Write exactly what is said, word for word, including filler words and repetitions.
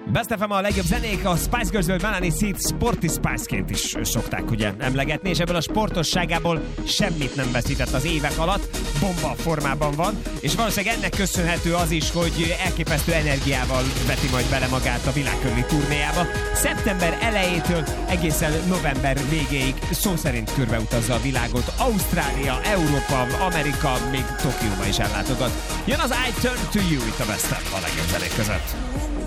Best ef em a legjobb zenék, a Spice Girls-ből Melanie C-t Sporty Spice-ként is szokták ugye emlegetni, és ebből a sportosságából semmit nem veszített az évek alatt, bomba formában van, és valószínűleg ennek köszönhető az is, hogy elképesztő energiával veti majd bele magát a világkörüli turnéjába. Szeptember elejétől egészen november végéig szó szerint körbeutazza a világot. Ausztrália, Európa, Amerika, még Tokióba is ellátogat. Jön az I Turn to You itt a Best of a legjobb zenék között.